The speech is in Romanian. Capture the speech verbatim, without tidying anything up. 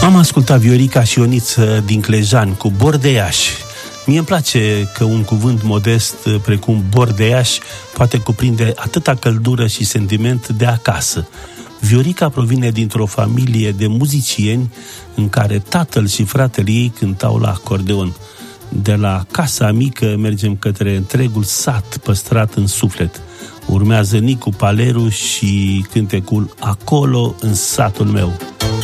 Am ascultat Viorica și Ioniță din Clejan cu Bordeiaș. Mie îmi place că un cuvânt modest precum Bordeiaș poate cuprinde atâta căldură și sentiment de acasă. Viorica provine dintr-o familie de muzicieni în care tatăl și fratele ei cântau la acordeon. De la casa mică mergem către întregul sat păstrat în suflet. Urmează Nicu Paleru și cântecul Acolo în satul meu.